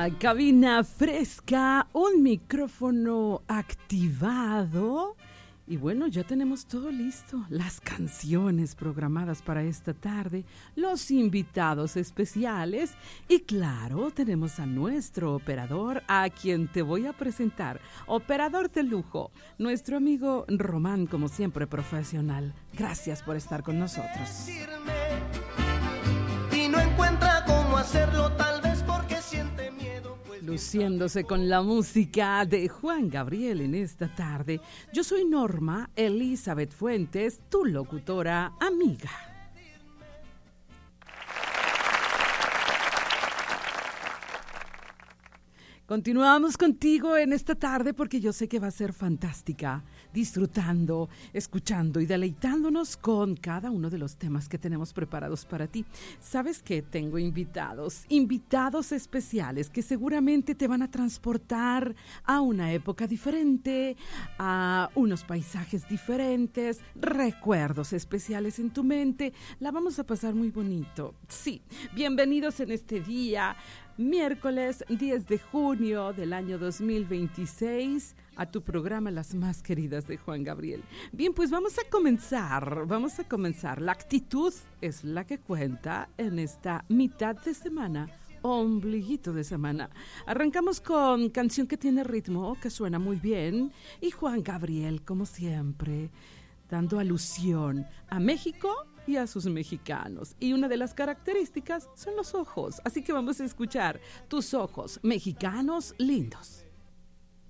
cabina fresca, un micrófono activado. Y bueno, ya tenemos todo listo, las canciones programadas para esta tarde, los invitados especiales y claro, tenemos a nuestro operador, a quien te voy a presentar, operador de lujo, nuestro amigo Román, como siempre profesional. Gracias por estar con nosotros. Y no encuentra cómo hacerlo, tal vez porque siente miedo. Luciéndose con la música de Juan Gabriel en esta tarde. Yo soy Norma Elizabeth Fuentes, tu locutora amiga. Continuamos contigo en esta tarde porque yo sé que va a ser fantástica, disfrutando, escuchando y deleitándonos con cada uno de los temas que tenemos preparados para ti. ¿Sabes qué? Tengo invitados especiales que seguramente te van a transportar a una época diferente, a unos paisajes diferentes, recuerdos especiales en tu mente. La vamos a pasar muy bonito. Sí, bienvenidos en este día. Miércoles 10 de junio del año 2026 a tu programa Las Más Queridas de Juan Gabriel. Bien, pues vamos a comenzar. La actitud es la que cuenta en esta mitad de semana, ombliguito de semana. Arrancamos con canción que tiene ritmo, que suena muy bien, y Juan Gabriel, como siempre, dando alusión a México y a sus mexicanos. Y una de las características son los ojos. Así que vamos a escuchar Tus ojos mexicanos lindos.